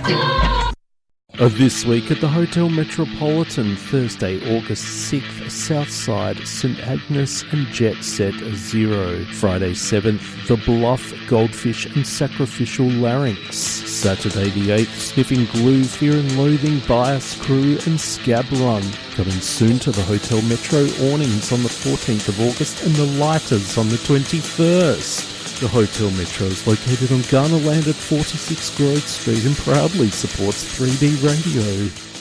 This week at the Hotel Metropolitan, Thursday, August 6th, Southside, St Agnes and Jet Set Zero. Friday 7th, The Bluff, Goldfish and Sacrificial Larynx. Saturday the 8th, Sniffing Glue, Fear and Loathing, Bias Crew and Scab Run. Coming soon to the Hotel Metro awnings on the 14th of August and the Lighters on the 21st. The Hotel Metro is located on Garnerland at 46 Grove Street and proudly supports 3D Radio.